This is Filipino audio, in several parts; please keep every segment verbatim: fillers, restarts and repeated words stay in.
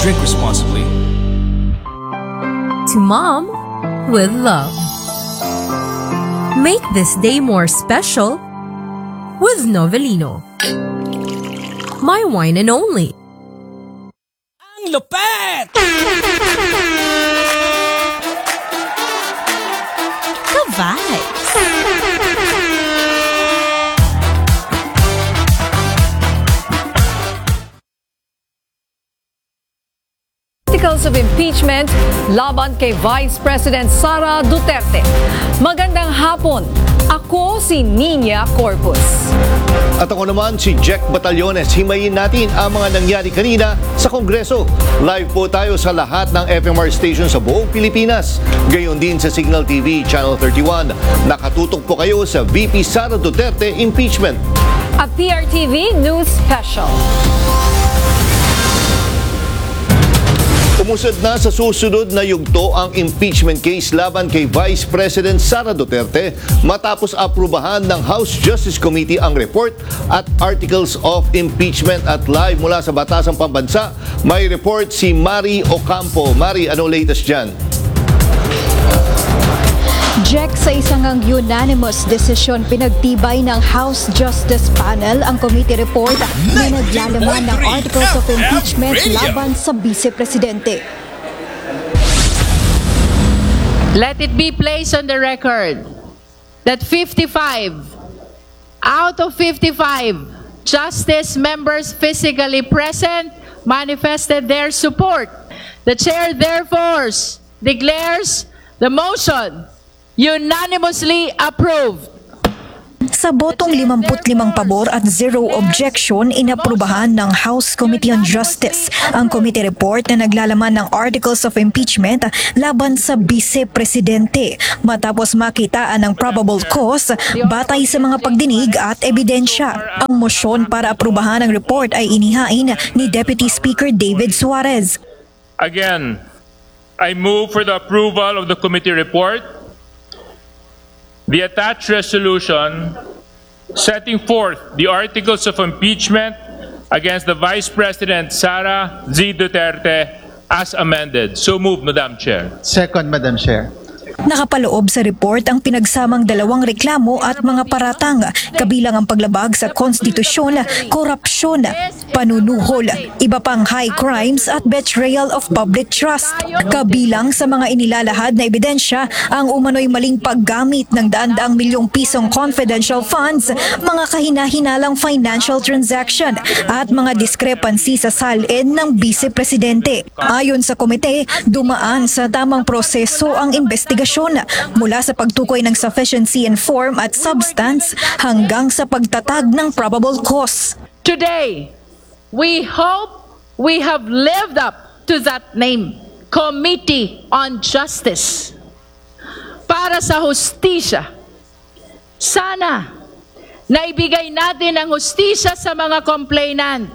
Drink responsibly. To Mom, with love. Make this day more special with Novelino. My wine and only. Ang lupet! Ka-vibes. Articles of impeachment laban kay Vice President Sara Duterte. Magandang hapon. Ako si Nina Corpus. At ako naman si Jack Batallones. Himayin natin ang mga nangyari kanina sa Kongreso. Live po tayo sa lahat ng F M R station sa buong Pilipinas. Gayon din sa Signal T V Channel thirty-one. Nakatutok po kayo sa V P Sara Duterte impeachment. A P R T V News Special. Umusad na sa susunod na yugto ang impeachment case laban kay Vice President Sara Duterte matapos aprubahan ng House Justice Committee ang report at articles of impeachment. At live mula sa Batasang Pambansa, may report si Mari Ocampo. Mari, ano latest dyan? Jack, sa isang ang unanimous decision, pinagtibay ng House Justice Panel ang committee report na naglalaman ng articles of impeachment laban sa Vice Presidente. Let it be placed on the record that fifty-five out of fifty-five Justice members physically present manifested their support. The chair therefore declares the motion unanimously approved. Sa botong limampu't-limang pabor at zero objection, inaprubahan ng House Committee on Justice ang committee report na naglalaman ng articles of impeachment laban sa Vice Presidente matapos makitaan ng probable cause batay sa mga pagdinig at ebidensya. Ang motion para aprubahan ang report ay inihain ni Deputy Speaker David Suarez. Again, I move for the approval of the committee report. The attached resolution setting forth the articles of impeachment against the Vice President Sara Z. Duterte as amended. So moved, Madam Chair. Second, Madam Chair. Nakapaloob sa report ang pinagsamang dalawang reklamo at mga paratang, kabilang ang paglabag sa konstitusyon, korupsyon, panunuhol, iba pang high crimes at betrayal of public trust. Kabilang sa mga inilalahad na ebidensya ang umano'y maling paggamit ng daan-daang milyong pisong confidential funds, mga kahina-hinalang financial transaction at mga discrepancy sa salin ng Vice Presidente. Ayon sa komite, dumaan sa tamang proseso ang investigasyon mula sa pagtukoy ng sufficiency in form at substance hanggang sa pagtatag ng probable cause. Today, we hope we have lived up to that name, Committee on Justice. Para sa hustisya, sana naibigay natin ang hustisya sa mga complainant.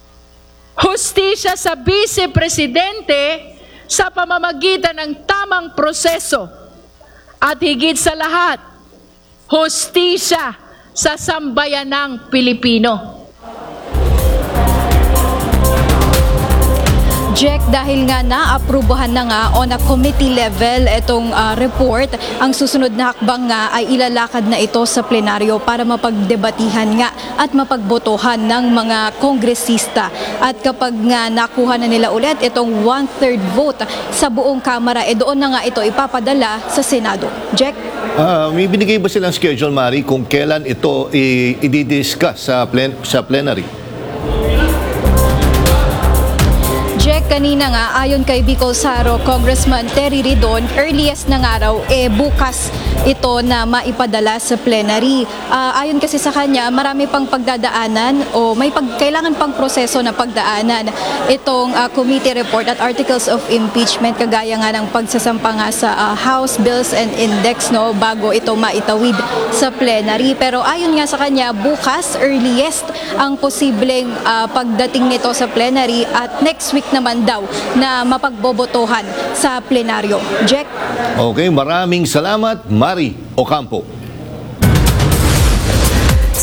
Hustisya sa Vice Presidente sa pamamagitan ng tamang proseso at higit sa lahat, hustisya sa sambayanang Pilipino. Jack, dahil nga naaprubahan na nga on a committee level itong uh, report, ang susunod na hakbang nga ay ilalakad na ito sa plenaryo para mapagdebatihan nga at mapagbotohan ng mga kongresista. At kapag nga nakuha na nila ulit itong one-third vote sa buong Kamara, eh doon na nga ito ipapadala sa Senado. Jack? Uh, may binigay ba silang schedule, Mari, kung kailan ito i-discuss sa, plen sa plenary? Jack, kanina nga, ayon kay Bicol Saro, Congressman Terry Ridon, earliest na nga raw, eh bukas ito na maipadala sa plenary. Uh, ayon kasi sa kanya, marami pang pagdadaanan o may pag kailangan pang proseso na pagdaanan itong uh, committee report at articles of impeachment, kagaya nga ng pagsasampa nga sa uh, House Bills and Index, no, bago ito maitawid sa plenary. Pero ayon nga sa kanya, bukas, earliest, ang posibleng uh, pagdating nito sa plenary at next week naman daw na mapagbobotohan sa plenaryo. Jack? Okay, maraming salamat, Mari Ocampo.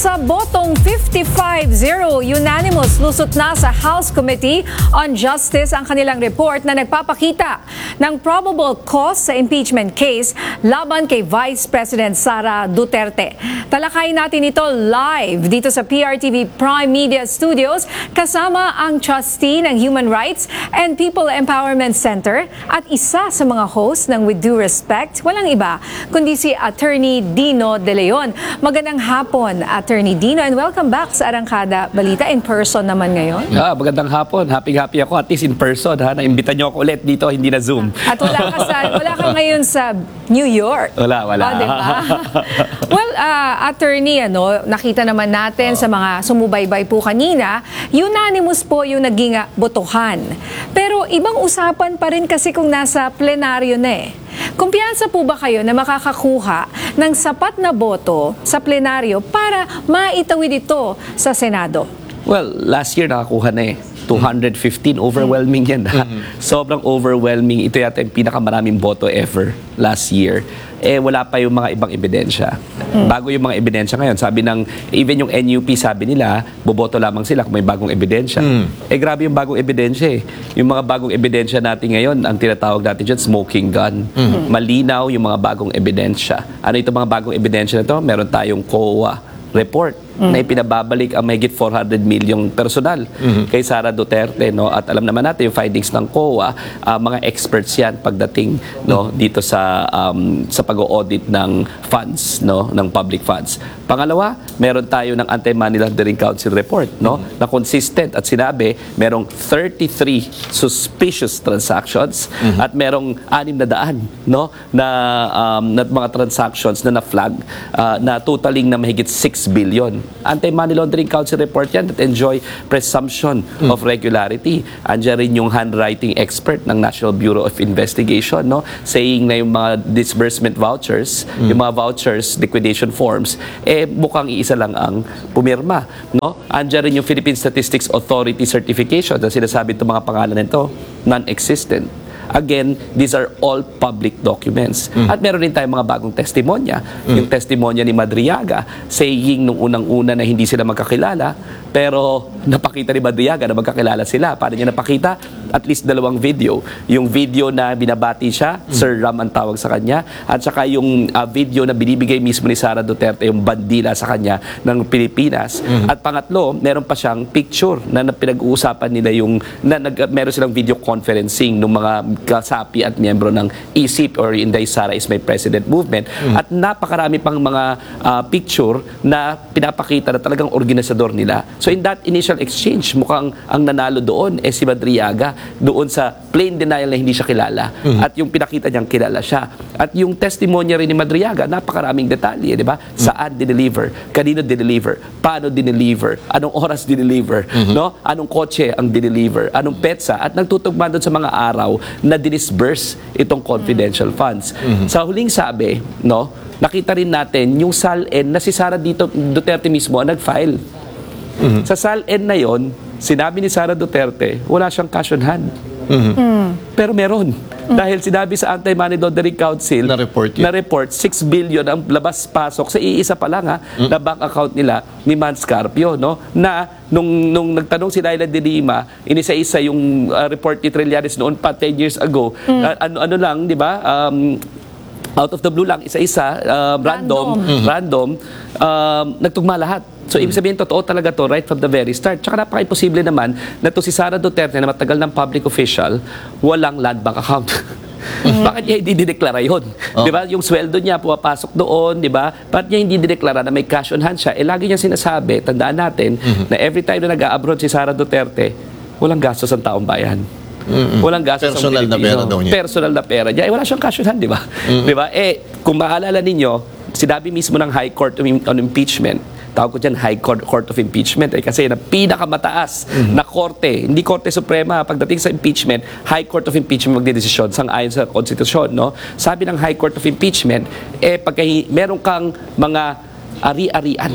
Sa botong fifty-five zero, unanimous lusot na sa House Committee on Justice ang kanilang report na nagpapakita ng probable cause sa impeachment case laban kay Vice President Sara Duterte. Talakayin natin ito live dito sa P R T V Prime Media Studios kasama ang trustee ng Human Rights and People Empowerment Center at isa sa mga host ng With Due Respect, walang iba kundi si Attorney Dino De Leon. Magandang hapon, Attorney Dino, and welcome back sa Arangkada Balita in person naman ngayon. Ah, magandang hapon. Happy-happy ako at least in person. Ha? Naimbita niyo ako ulit dito, hindi na Zoom. At wala ka, sa, wala ka ngayon sa New York. Wala, wala. Oh, diba? Well, uh, Attorney, ano, nakita naman natin oh. sa mga sumubaybay po kanina, unanimous po yung naging uh, botohan. Pero ibang usapan pa rin kasi kung nasa plenaryo na eh. Kumpiyansa po ba kayo na makakakuha ng sapat na boto sa plenaryo para maitawid ito sa Senado? Well, last year nakakuha na eh. two hundred fifteen, overwhelming yan. Mm-hmm. Sobrang overwhelming. Ito yata yung pinakamaraming boto ever last year. Eh, wala pa yung mga ibang ebidensya. Mm. Bago yung mga ebidensya ngayon. Sabi ng, even yung N U P, sabi nila, boboto lamang sila kung may bagong ebidensya. Mm. Eh, grabe yung bagong ebidensya eh. Yung mga bagong ebidensya natin ngayon, ang tinatawag natin dyan, smoking gun. Mm. Malinaw yung mga bagong ebidensya. Ano itong mga bagong ebidensya na ito? Meron tayong C O A report mm. na ipinababalik ang mahigit four hundred million personal mm-hmm. kay Sara Duterte, no? At alam naman natin yung findings ng C O A, uh, mga experts yan pagdating no dito sa um, sa pag-audit ng funds, no, ng public funds. Pangalawa, meron tayo ng Anti-Money Laundering Council report, no, mm-hmm. na consistent at sinabi merong thirty-three suspicious transactions mm-hmm. at merong anim na daan, no, na um, na mga transactions na na-flag uh, na totaling na mahigit six billion. Anti-Money Laundering Council report yan that enjoy presumption mm. of regularity. Andiyan rin yung handwriting expert ng National Bureau of Investigation, no, saying na yung mga disbursement vouchers, mm. yung mga vouchers, liquidation forms, eh mukhang iisa lang ang pumirma, no? Andiyan rin yung Philippine Statistics Authority certification na sinasabi itong mga pangalan nito, non-existent. Again, these are all public documents. Mm. At meron din tayong mga bagong testimonya. Mm. Yung testimonya ni Madriaga saying nung unang-una na hindi sila magkakilala, pero napakita ni Madriaga na magkakilala sila. Paano niya napakita? At least dalawang video. Yung video na binabati siya, mm. Sir Ram ang tawag sa kanya, at saka yung uh, video na binibigay mismo ni Sara Duterte, yung bandila sa kanya ng Pilipinas. Mm. At pangatlo, meron pa siyang picture na, na pinag-uusapan nila yung, na, nag, meron silang video conferencing ng mga kasapi at miyembro ng I S I P or Inday Sara is My President movement. Mm. At napakarami pang mga uh, picture na pinapakita na talagang organisador nila. So in that initial exchange, mukhang ang nanalo doon eh si Madriaga doon sa plain denial na hindi siya kilala. Mm. At yung pinakita niyang kilala siya. At yung testimonya rin ni Madriaga, napakaraming detalye, di ba? Mm. Saan dineliver? Kanino dineliver? Paano dineliver? Anong oras dineliver? Mm-hmm. No? Anong kotse ang dineliver? Anong petsa? At nagtutugma doon sa mga araw na dinisburse itong confidential funds. Mm-hmm. Sa huling sabi, no, nakita rin natin yung S A L N na si Sara dito, Duterte mismo ang nag-file. Mm-hmm. Sa S A L N na yon, sinabi ni Sara Duterte, wala siyang cash on hand. Mm-hmm. Mm. Pero meron. Mm. Dahil sinabi sa Anti-Money Laundering Council na report, na report six billion ang labas-pasok sa iisa pa lang ha, mm. na bank account nila ni Man Scarpio, no? Na nung, nung nagtanong si Laila de Lima, inisa-isa yung uh, report ni Trillanes noon pa ten years ago, mm. uh, ano, ano lang, di ba? Um, out of the blue lang, isa-isa, uh, random, random, mm-hmm. random um, nagtugma lahat. So, ibig sabihin, totoo talaga to right from the very start. Tsaka napaka-imposible naman na to si Sara Duterte na matagal ng public official, walang land bank account. Mm-hmm. Bakit niya hindi dideklara yun? Oh. Di ba? Yung sweldo niya pumapasok doon, di ba? Bakit niya hindi dideklara na may cash on hand siya? Eh, lagi niya sinasabi, tandaan natin, mm-hmm. na every time na nag-a-abroad si Sara Duterte, walang gastos ang taong bayan. Mm-hmm. Walang gastos personal ang na pera daw niya. Personal na pera niya. Eh, wala siyang cash on hand, di ba? Mm-hmm. Di ba? Eh, kung maalala ninyo, sinabi mismo ng High Court on Impeachment, tawag ko dyan High Court, Court of Impeachment, eh, kasi na pinakamataas mm-hmm. na korte, hindi Korte Suprema, pagdating sa impeachment, High Court of Impeachment magdedesisyon sang-ayon sa konstitusyon, no? Sabi ng High Court of Impeachment, eh, pagka meron kang mga ari-arian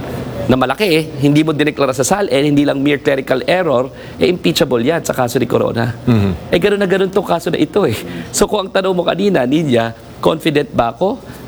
na malaki eh, hindi mo dineklara sa S A L N, hindi lang mere clerical error, eh impeachable yan sa kaso ni Corona. Mm-hmm. Eh gano'n na gano'n tong kaso na ito eh. So kung ang tanong mo kanina, Nidia, confident ba ako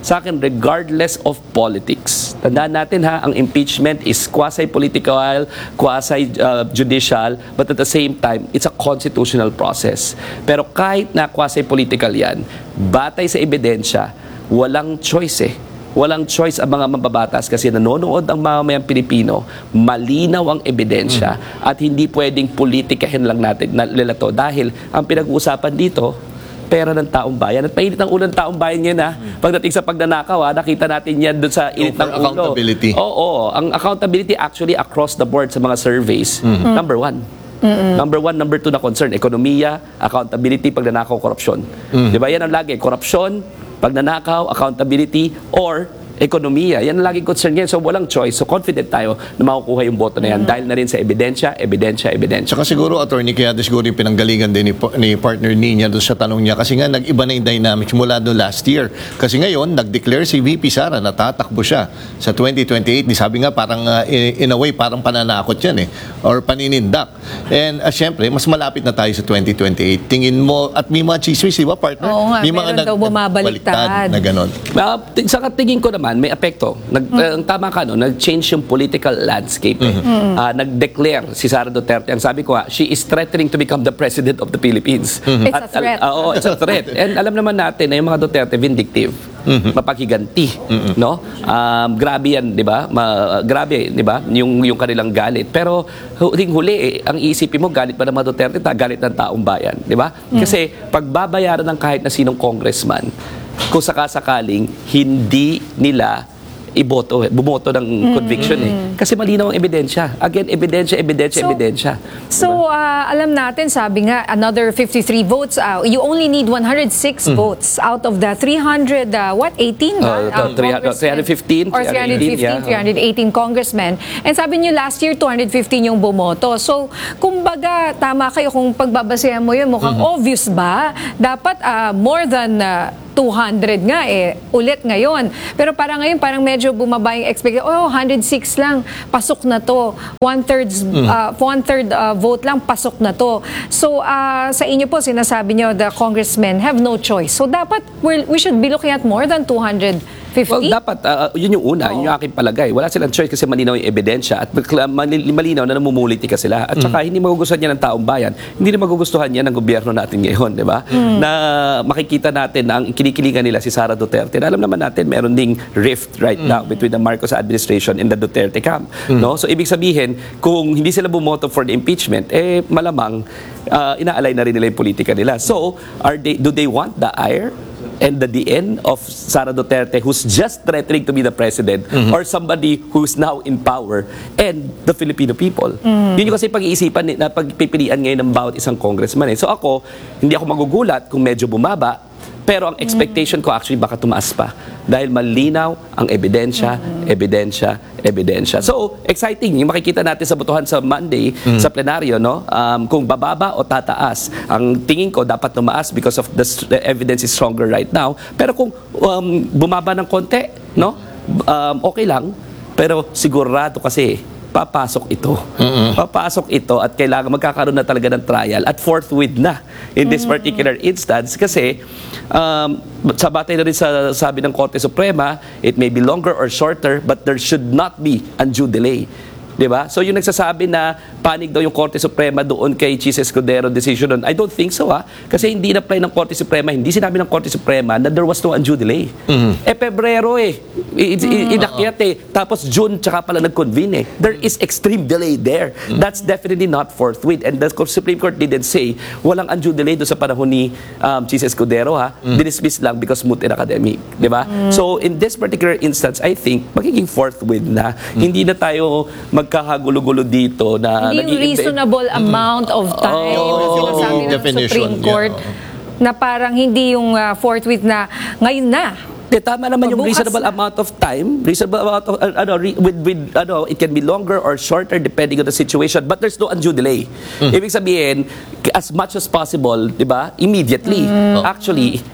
sa akin, regardless of politics. Tandaan natin ha, ang impeachment is quasi-political, quasi-judicial, but at the same time, it's a constitutional process. Pero kahit na quasi-political yan, batay sa ebidensya, walang choice eh. Walang choice ang mga mababatas kasi nanonood ang mamamayang Pilipino, malinaw ang ebidensya at hindi pwedeng politikahin lang natin nila to dahil ang pinag-uusapan dito, pera ng taong bayan. At mainit ang ulo ng taong bayan ngayon ha. Pagdating sa pagnanakaw ha, nakita natin yan doon sa init ng ulo. Accountability. Oo, ang accountability actually across the board sa mga surveys, mm-hmm. number one. Mm-hmm. Number one, number two na concern, ekonomiya, accountability, pagnanakaw, korupsyon. Mm-hmm. Di ba? Yan ang lagi, korupsyon, pagnanakaw, accountability, or ekonomiya. Yan ang laging concern ngayon. So, walang choice. So, confident tayo na makukuha yung boto na yan. Mm-hmm. Dahil na rin sa ebidensya, ebidensya, ebidensya. Saka siguro, attorney, kaya siguro yung pinanggalingan din ni, ni partner niya doon sa tanong niya. Kasi nga, nag-iba na yung dynamics mula doon last year. Kasi ngayon, nag-declare si V P Sara na tatakbo siya sa twenty twenty-eight. Sabi nga, parang uh, in a way, parang pananakot yan eh. Or paninindak. And uh, syempre, mas malapit na tayo sa twenty twenty-eight. Tingin mo, at may mga chismis, di ba, partner? Oo nga, may meron mga daw bumabaliktad. Na ganon. Uh, sa tingin ko naman, may apekto. Nag, mm-hmm. uh, tama ka, no? Nag-change yung political landscape. Eh. Mm-hmm. Uh, nag-declare si Sara Duterte. Ang sabi ko, ha, she is threatening to become the president of the Philippines. Mm-hmm. It's At, a threat. Uh, oh, it's a threat. And alam naman natin na yung mga Duterte, vindictive. Mm-hmm. Mapaghiganti, mm-hmm. no? Um, grabe yan, 'di ba? Ma, uh, grabe, 'di ba? Yung yung kanilang galit. Pero huling-huli eh, ang iisipin mo galit ba ng mga Duterte, ta galit ng taong bayan, 'di ba? Mm-hmm. Kasi pagbabayaran ng kahit na sinong congressman, kung sakasakaling hindi nila iboto, bumoto ng mm-hmm. conviction eh. Kasi malinaw ang ebidensya. Again, ebidensya, ebidensya, so, ebidensya. So, diba? uh, alam natin, sabi nga, another fifty-three votes. Uh, you only need one hundred six mm. votes out of the three hundred, uh, what, eighteen? Uh, uh, three hundred fifteen. Or three hundred fifteen, yeah. three hundred eighteen congressmen. And sabi niyo, last year, two hundred fifteen yung bumoto. So, kumbaga, tama kayo kung pagbabasehan mo yun, mukhang mm-hmm. obvious ba? Dapat uh, more than uh, two hundred nga eh, ulit ngayon. Pero parang ngayon, parang medyo bumaba yung expectation. Oh, one hundred six lang, pasok na to. One-third mm. uh, one-third uh, vote lang, pasok na to. So, uh, sa inyo po, sinasabi nyo, the congressmen have no choice. So, dapat we're, we should be looking at more than two hundred fifty? Well, dapat, uh, yun yung una, oh. yun yung aking palagay. Wala silang choice kasi malinaw yung ebidensya at malinaw na namumulitika sila. At saka, mm. hindi magugustuhan yan ng taong bayan. Hindi na magugustuhan yan ng gobyerno natin ngayon, di ba? Mm. Na makikita natin na ang kinikilingan nila si Sara Duterte. Na alam naman natin, meron ding rift right mm. now between the Marcos administration and the Duterte camp. Mm. No? So, ibig sabihin, kung hindi sila bumoto for the impeachment, eh, malamang uh, inaalay na rin nila yung politika nila. So, are they, do they want the ire and the D N of Sara Duterte who's just threatening to be the president mm-hmm. or somebody who's now in power and the Filipino people? Mm-hmm. Yun yung kasi pag-iisipan na pagpipilian ngayon ng bawat isang congressman. Eh. So ako, hindi ako magugulat kung medyo bumaba, pero ang expectation ko actually baka tumaas pa. Dahil malinaw ang ebidensya, mm-hmm. ebidensya, ebidensya. So, exciting. Yung makikita natin sa botohan sa Monday, mm-hmm. sa plenaryo, no? Um, kung bababa o tataas. Ang tingin ko dapat tumaas because of the, the evidence is stronger right now. Pero kung um, bumaba ng konti, no? Um, okay lang. Pero sigurado kasi papasok ito. Mm-hmm. Papasok ito at kailangan magkakaroon na talaga ng trial at forthwith na in this mm-hmm. particular instance kasi um, sa batay na rin sa sabi ng Korte Suprema, it may be longer or shorter but there should not be undue delay. Diba? So yung nagsasabi na panig daw yung Korte Suprema doon kay Chis Escudero decision on, I don't think so ha. Kasi hindi na-apply ng Korte Suprema, hindi sinabi ng Korte Suprema na there was no undue delay. Mm-hmm. Eh, Pebrero eh. Mm-hmm. Inakyat eh. Tapos June, tsaka pala nag-convene eh. There is extreme delay there. Mm-hmm. That's definitely not forthwith. And the Supreme Court didn't say walang undue delay doon sa panahon ni um, Chis Escudero ha. Mm-hmm. Dinismiss lang because moot in academic. Diba? Mm-hmm. So in this particular instance, I think magiging forthwith na. Mm-hmm. Hindi na tayo magkakagulo-gulo dito na hindi yung reasonable mm-hmm. amount of time oh, sinasabi ng Supreme Court yeah. na parang hindi yung uh, forthwith na ngayon na. De, tama naman yung reasonable na. amount of time. Reasonable amount of, uh, ano, re, with, with, ano, it can be longer or shorter depending on the situation, but there's no undue delay. Mm. Ibig sabihin, as much as possible, di ba, immediately. Mm. Actually,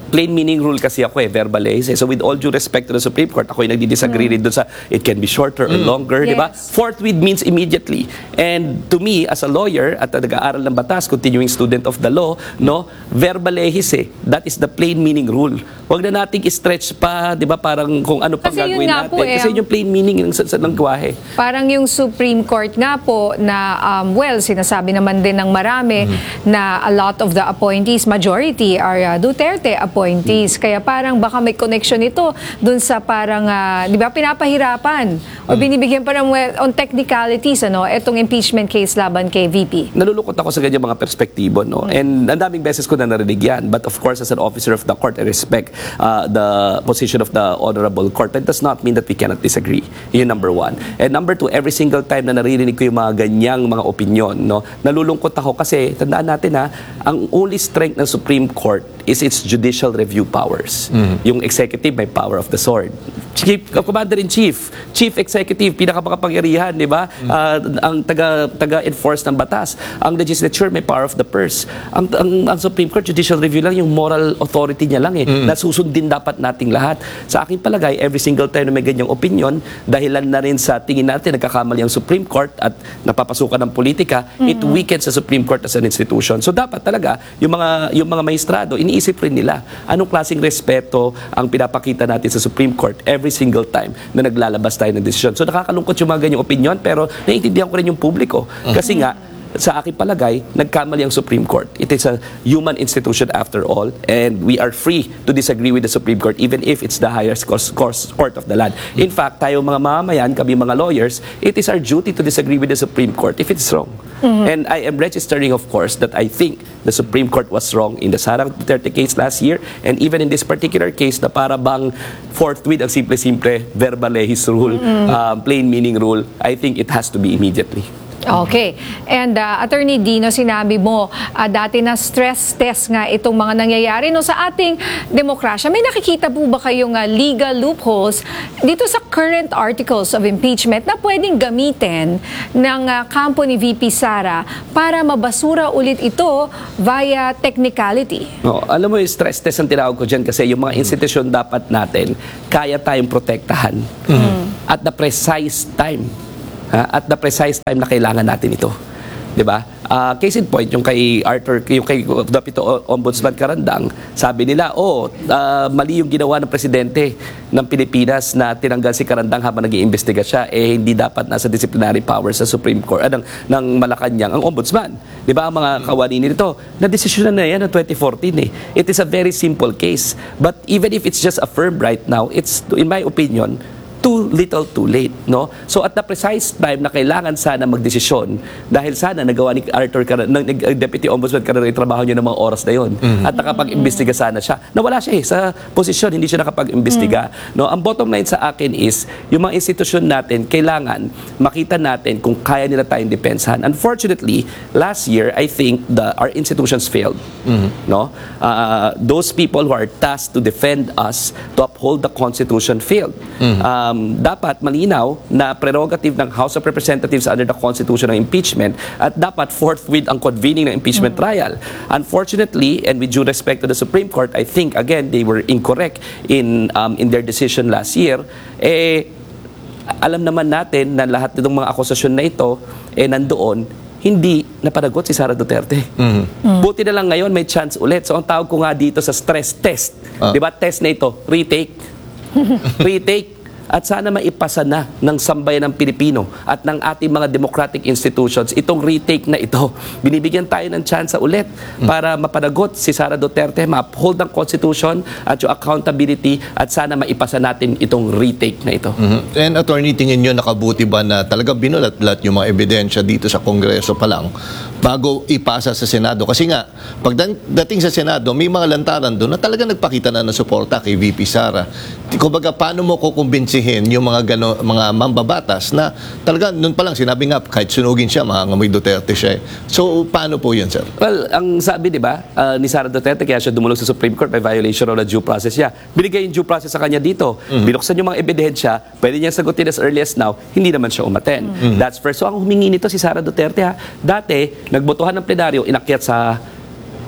plain meaning rule kasi ako eh, verbalize. So with all due respect to the Supreme Court, ako yung nagdi-disagree rin doon sa it can be shorter or longer, di ba? Yes. Forthwith means immediately. And to me, as a lawyer at nag-aaral ng batas, continuing student of the law, no, verbalehis eh. That is the plain meaning rule. Huwag na nating i-stretch pa, di ba, parang kung ano pang Kasi yun gagawin nga natin. po eh, Kasi yun yung plain meaning ng, sa, sa, ng gwahe. Parang yung Supreme Court nga po na, um, well, sinasabi naman din ng marami na a lot of the appointees, majority are uh, Duterte appointees. Kaya parang baka may connection ito dun sa parang, uh, di ba, pinapahirapan o binibigyan pa ng well, on technicalities, ano, itong impeachment case laban kay V P. Nalulungkot ako sa ganyan mga perspektibo, no? And ang daming beses ko na narinig yan. But of course, as an officer of the court, I respect uh, the position of the honorable court. That does not mean that we cannot disagree. Yun number one. And number two, every single time na naririnig ko yung mga ganyang mga opinion, no? Nalulungkot ako kasi, tandaan natin ha, ang only strength ng Supreme Court is its judicial review powers. Yung executive may power of the sword. Chief, Commander-in-Chief, Chief Executive, pinakamakapangyarihan, di ba? Uh, ang taga, taga-enforce ng batas. Ang legislature may power of the purse. Ang, ang, ang Supreme Court, judicial review lang, yung moral authority niya lang eh. Mm. Nasusundin dapat nating lahat. Sa akin palagay, every single time na may ganyang opinion, dahilan na rin sa tingin natin, nagkakamali ang Supreme Court at napapasukan ng politika, mm. it weakens the Supreme Court as an institution. So dapat talaga, yung mga, yung mga maestrado, iniisip rin nila, anong klaseng respeto ang pinapakita natin sa Supreme Court every single time na naglalabas tayo ng desisyon. So nakakalungkot yung mga ganyang opinion, pero naiintindihan ko rin yung publiko. Kasi nga, sa aking palagay, nagkamali ang Supreme Court. It is a human institution after all, and we are free to disagree with the Supreme Court even if it's the highest course, course, court of the land. In fact, tayo mga mamamayan, kami mga lawyers, it is our duty to disagree with the Supreme Court if it's wrong. Mm-hmm. And I am registering, of course, that I think the Supreme Court was wrong in the Sara Duterte case last year, and even in this particular case na para bang forthwith ang simple-simple verbalehis rule, mm-hmm. um, plain meaning rule, I think it has to be immediately. Okay. And uh, Attorney Dino, sinabi mo, uh, dati na stress test nga itong mga nangyayari no, sa ating demokrasya. May nakikita po ba kayong uh, legal loopholes dito sa current articles of impeachment na pwedeng gamitin ng uh, kampo ni V P Sara para mabasura ulit ito via technicality? No, alam mo yung stress test ang tinawag ko dyan kasi yung mga institusyon dapat natin kaya tayong protektahan mm-hmm. at the precise time. Uh, at the precise time na kailangan natin ito. 'Di ba? Uh, case in point, yung kay Arthur, yung kay Deputy Ombudsman Carandang, sabi nila, oh, uh, mali yung ginawa ng presidente ng Pilipinas na tinanggal si Carandang habang nag-iimbestiga siya, eh hindi dapat nasa disciplinary powers sa Supreme Court, uh, ng, ng Malacanang, ang Ombudsman. 'Di ba? Ang mga kawani nito, na-desisyonan na yan ng twenty fourteen eh. It is a very simple case. But even if it's just affirmed right now, it's, in my opinion, too little too late, no? So at the precise time na kailangan sana magdesisyon dahil sana nagawa ni Arthur Car- ng uh, Deputy Ombudsman Carandang yung trabaho niya ng mga oras na yon mm-hmm. at nakapag-imbestiga sana siya. Nawala siya eh sa posisyon, hindi siya nakapag-imbestiga. Mm-hmm. No, ang bottom line sa akin is yung mga institusyon natin kailangan makita natin kung kaya nila tayong depensahan. Unfortunately, last year I think the our institutions failed. Mm-hmm. No? Uh, those people who are tasked to defend us, to uphold the Constitution failed. Mm-hmm. Uh, Um, dapat malinaw na prerogative ng House of Representatives under the Constitution ng impeachment at dapat forthwith ang convening ng impeachment mm. trial. Unfortunately, and with due respect to the Supreme Court, I think, again, they were incorrect in um, in their decision last year. Eh, alam naman natin na lahat ng mga akusasyon na ito, eh, nandoon, hindi napanagot si Sara Duterte. Mm-hmm. Mm. Buti na lang ngayon may chance ulit. So ang tawag ko nga dito sa stress test, uh. di ba, test na ito, retake. Retake. At sana maipasa na ng sambayan ng Pilipino at ng ating mga democratic institutions itong retake na ito. Binibigyan tayo ng tsansa ulit para mapanagot si Sara Duterte, ma-uphold ang Constitution at yung accountability at sana maipasa natin itong retake na ito. Mm-hmm. And Attorney, tingin nyo nakabuti ba na talaga binulat-lat yung mga ebidensya dito sa Kongreso pa lang bago ipasa sa Senado? Kasi nga, pagdating sa Senado, may mga lantaran doon na talaga nagpakita na ng suporta kay V P Sara. Kumbaga, paano mo kukumbinsihin yung mga gano, mga mambabatas na talaga noon pa lang sinabi nga kahit sunugin siya mahangamoy Duterte siya. So paano po 'yan, sir? Well, ang sabi 'di ba uh, ni Sara Duterte kaya siya dumulog sa Supreme Court by violation of the due process niya. Binigay yung due process sa kanya dito. Mm-hmm. Binuksan yung mga ebidensya, pwede niya sagutin as early as now, hindi naman siya umaten. Mm-hmm. That's first. So ang humingi nito si Sara Duterte ha. Dati nagbotohan ng plenaryo, inakyat sa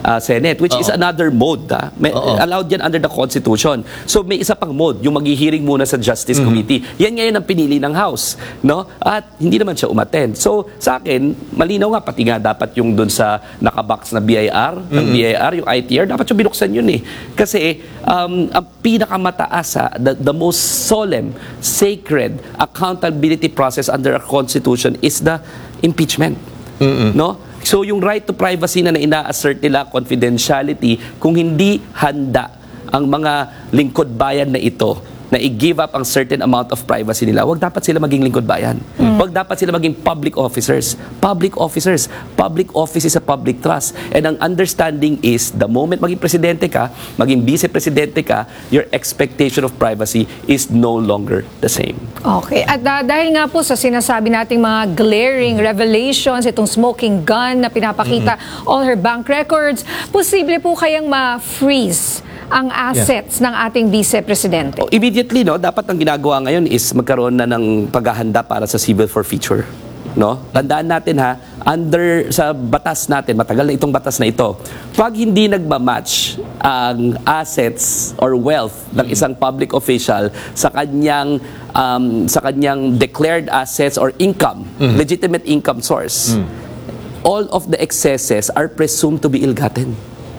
uh, Senate, which is another mode. Ah. May, allowed yan under the Constitution. So may isa pang mode, yung maghihiring muna sa Justice Committee. Yan ngayon ang pinili ng House. No? At hindi naman siya umattend. So sa akin, malinaw nga, pati nga dapat yung dun sa nakabox na B I R, ng B I R, yung I T R, dapat yung binuksan yun eh. Kasi um, ang pinakamataas, ah, the, the most solemn, sacred accountability process under our Constitution is the impeachment. No? So yung right to privacy na ina-assert nila, confidentiality, kung hindi handa ang mga lingkod bayan na ito na i-give up ang certain amount of privacy nila, wag dapat sila maging lingkod bayan. Mm. Wag dapat sila maging public officers. Public officers. Public office is a public trust. And ang understanding is, the moment maging presidente ka, maging vice-presidente ka, your expectation of privacy is no longer the same. Okay. At uh, dahil nga po sa sinasabi nating mga glaring revelations, itong smoking gun na pinapakita, mm-hmm. all her bank records, posible po kayang ma-freeze ang assets yeah. ng ating vice-presidente? Oh, immediately, no, dapat ang ginagawa ngayon is magkaroon na ng paghahanda para sa civil forfeiture. No? Tandaan natin ha, under sa batas natin, matagal na itong batas na ito, pag hindi nagmamatch ang assets or wealth ng isang public official sa kanyang um, sa kanyang declared assets or income, mm-hmm. legitimate income source, mm. all of the excesses are presumed to be ill-gotten.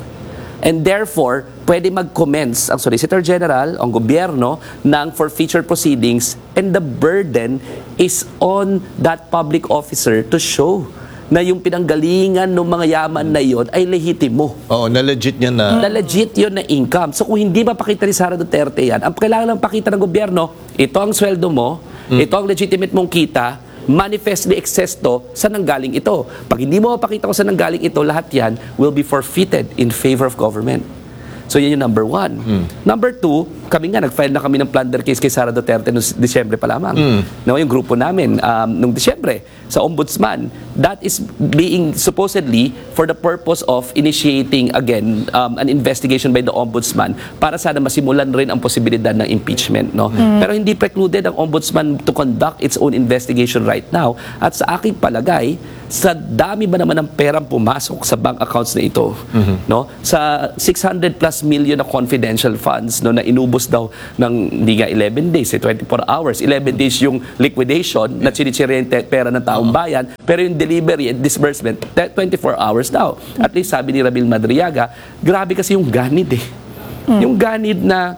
And therefore, pwede mag-commence ang Solicitor General, ang gobyerno, ng forfeiture proceedings, and the burden is on that public officer to show na yung pinanggalingan ng mga yaman na yon ay lehitimo. Oo, na legit niya na. Na legit yun na income. So kung hindi mapakita ni Sara Duterte yan, ang kailangan lang pakita ng gobyerno, ito ang sweldo mo, mm. ito ang legitimate mong kita, manifestly excess to, sa nanggaling ito. Pag hindi mo mapakita ko sa nanggaling ito, lahat yan will be forfeited in favor of government. So yan yung number one. Mm. Number two, kami nga, nag-file na kami ng plunder case kay Sara Duterte noong Disyembre pa lamang. Mm. No, yung grupo namin, um, noong Disyembre, sa Ombudsman. That is being supposedly for the purpose of initiating again um, an investigation by the Ombudsman para sana masimulan rin ang posibilidad ng impeachment. No? Mm. Pero hindi precluded ang Ombudsman to conduct its own investigation right now. At sa aking palagay, sa dami ba naman ng perang pumasok sa bank accounts na ito, mm-hmm. no? Sa six hundred plus million na confidential funds no, na inubos daw ng hindi nga eleven days, eh, twenty-four hours. eleven days yung liquidation na chinichirente pera ng taong bayan, pero yung delivery and disbursement, twenty-four hours daw. At least sabi ni Rabil Madriaga, grabe kasi yung ganid eh. Mm. Yung ganid na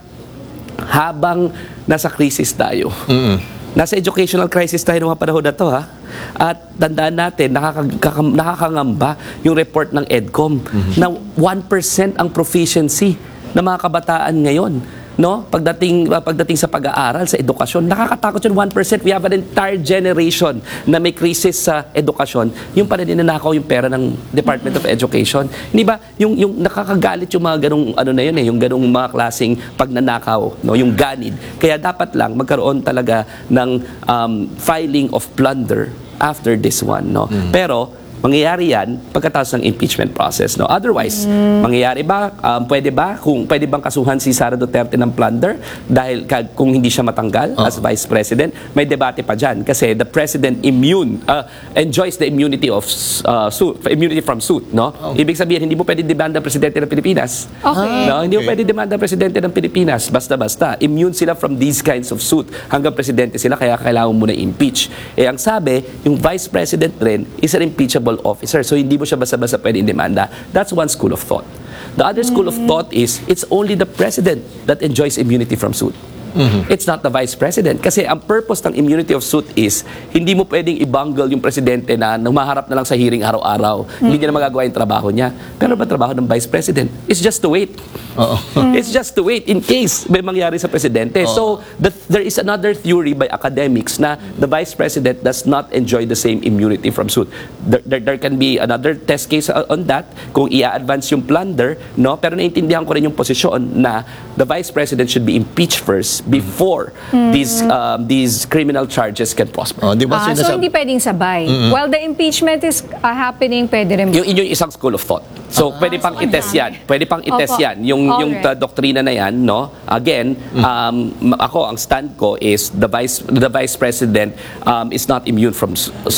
habang nasa crisis tayo, mm-hmm. nasa educational crisis tayo ng mga panahon na to, ha? At tandaan natin, nakaka nakakangamba yung report ng EDCOM mm-hmm. na one percent ang proficiency ng mga kabataan ngayon. No? Pagdating, pagdating sa pag-aaral, sa edukasyon, nakakatakot yun, one percent. We have an entire generation na may crisis sa edukasyon. Yung pala ninanakaw yung pera ng Department of Education. Hindi ba? Yung, yung nakakagalit yung mga ganong, ano na yun eh, yung ganong mga klaseng pagnanakaw, no? Yung ganid. Kaya dapat lang magkaroon talaga ng um, filing of plunder after this one. No? Mm. Pero, mangyayari yan pagkatapos ng impeachment process. No? Otherwise, mm. mangyayari ba, um, pwede ba, kung pwede bang kasuhan si Sara Duterte ng plunder dahil kung hindi siya matanggal uh-huh. as Vice President? May debate pa dyan kasi the President immune, uh, enjoys the immunity of uh, suit, immunity from suit. No? Oh. Ibig sabihin, hindi mo pwede demanda ang Presidente ng Pilipinas. Okay. No? Hindi mo pwede demanda ang Presidente ng Pilipinas. Basta-basta. Immune sila from these kinds of suit. Hanggang Presidente sila, kaya kailangan mo na impeach. Eh, ang sabi, yung Vice President rin is an impeachable officer. So hindi mo siya basta-basta pwedeng demanda. That's one school of thought. The other school of thought is it's only the president that enjoys immunity from suit. Mm-hmm. It's not the vice president. Kasi ang purpose ng immunity of suit is hindi mo pwedeng ibanggal yung presidente na humaharap na lang sa hearing araw-araw. Mm-hmm. Hindi niya na magagawa yung trabaho niya. Pero ba trabaho ng vice president? It's just to wait. Uh-oh. It's just to wait in case may mangyari sa presidente. Uh-oh. So the, there is another theory by academics na the vice president does not enjoy the same immunity from suit. There, there, there can be another test case on that kung i-advance yung plunder, no? Pero naintindihan ko rin yung posisyon na the vice president should be impeached first before mm. these um, these criminal charges can prosper. Oh, di ba ah, so hindi pwedeng sabay. Mm-hmm. While the impeachment is uh, happening, pwede rin. Yung, yung isang school of thought. So ah, pwede pang so itest yan. Pwede pang itest Opo. yan. Yung All yung right. doktrina na yan, no? Again, mm. um, ako ang stand ko is the vice the vice president um, is not immune from suit.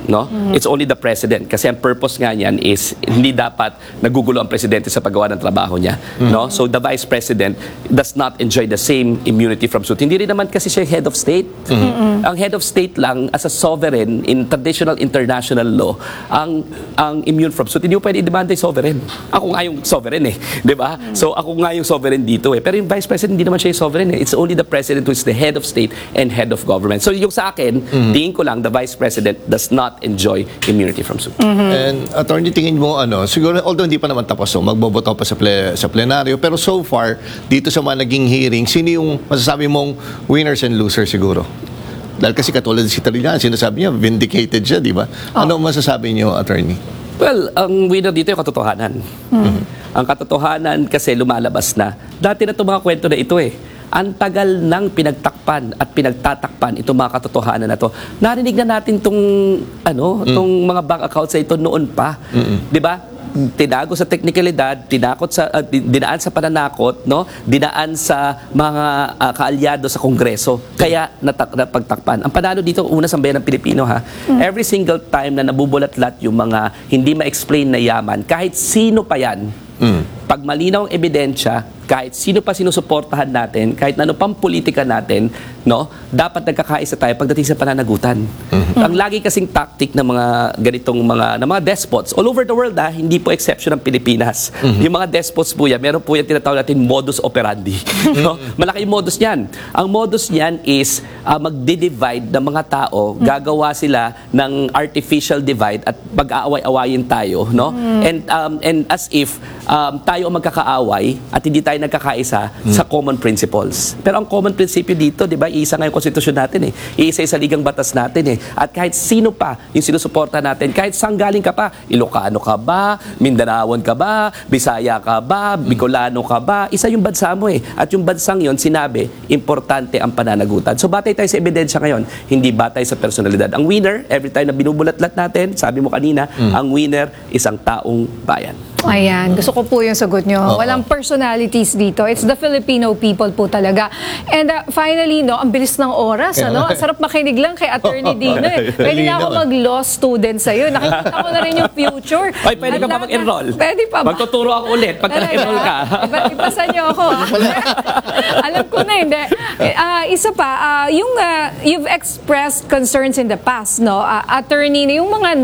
no? It's only the president kasi ang purpose nga niyan is hindi dapat nagugulo ang presidente sa paggawa ng trabaho niya, no? So the vice president does not enjoy the same immunity from suit. Hindi rin naman kasi siya head of state. Ang head of state lang as a sovereign in traditional international law ang ang immune from suit. Hindi mo pwede i-demand yung sovereign. Ako nga yung sovereign eh, 'di ba? So ako nga yung sovereign dito eh. Pero yung vice president hindi naman siya yung sovereign eh. It's only the president who is the head of state and head of government. So yung sa akin, tingin ko lang the vice president does not enjoy immunity from suit. And attorney, tingin mo ano, siguro although hindi pa naman tapos, so magboboto pa sa ple, sa plenaryo, pero so far dito sa mga naging hearing, sino yung masasabi mong winners and losers siguro? Dahil kasi katulad si Trillian, sinasabi niya vindicated siya, di ba? Ano masasabi niyo, attorney? Well, ang winner dito yung katotohanan. Ang katotohanan kasi lumalabas na. Dati na itong mga kwento na ito eh. Ang tagal nang pinagtakpan at pinagtatakpan itong mga katotohanan na to. Narinig na natin itong ano, itong mga bank accounts na ito noon pa. 'Di ba? Tinago sa teknikalidad, tinakot sa uh, dinaan sa pananakot, no? Dinaan sa mga uh, kaalyado sa Kongreso. Kaya natak napagtakpan. Ang panalo dito una sa bayan ng Pilipino ha. Every single time na nabubulat-lat yung mga hindi ma-explain na yaman, kahit sino pa 'yan. Pag malinaw ang ebidensya, kahit sino pa sinusuportahan natin, kahit ano pang politika natin, no, dapat nagkakaisa tayo pagdating sa pananagutan. Ang lagi kasing tactic ng mga ganitong mga ng mga despots all over the world, ah, hindi po exception ng Pilipinas. Yung mga despots po yan, meron po yan tinatawag natin modus operandi. No? Malaki yung modus niyan. Ang modus niyan is uh, magdi-divide ng mga tao, gagawa sila ng artificial divide at pag-aaway-awayin tayo, no? And um, and as if um, tayo ang magkakaaway at hindi tayo nagkakaisa sa common principles. Pero ang common prinsipyo dito, di ba, iisa nga yung konstitusyon natin eh. Iisa sa ligang batas natin eh. At kahit sino pa yung sinusuporta natin, kahit saan galing ka pa, Ilocano ka ba, Mindanaon ka ba, Bisaya ka ba, Bicolano ka ba, isa yung bansa mo eh. At yung bansang yon sinabi, importante ang pananagutan. So batay tayo sa ebidensya ngayon, hindi batay sa personalidad. Ang winner, every time na binubulat-lat natin, sabi mo kanina, ang winner is ang taong bayan. Ayan, gusto ko po yung sagot nyo. Walang personalities dito. It's the Filipino people po talaga. And uh, finally, no, ang bilis ng oras. Ano? Ang sarap makinig lang kay Attorney Dino. Eh. Pwede na ako mag-law student sa'yo. Nakikita ko na rin yung future. Ay, pwede ka pa mag-enroll? Pwede pa ba? Magtuturo ako ulit pag na-enroll ka. Iba, ipasa nyo ako. Alam ko na, hindi. Uh, isa pa, uh, yung uh, you've expressed concerns in the past, no? Uh, attorney, yung mga